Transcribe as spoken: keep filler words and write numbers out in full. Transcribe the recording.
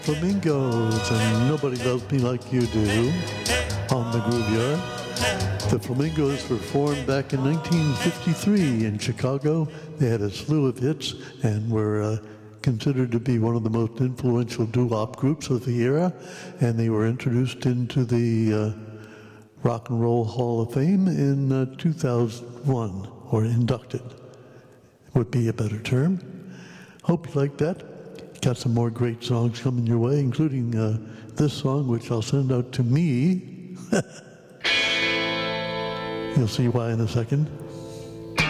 Flamingos and Nobody Loves Me Like You Do on the Grooveyard. The Flamingos were formed back in nineteen fifty-three in Chicago. They had a slew of hits and were uh, considered to be one of the most influential doo-wop groups of the era, and they were introduced into the uh, Rock and Roll Hall of Fame in uh, two thousand one, or inducted would be a better term. Hope you like that. Got some more great songs coming your way, including uh, this song, which I'll send out to me. You'll see why in a second.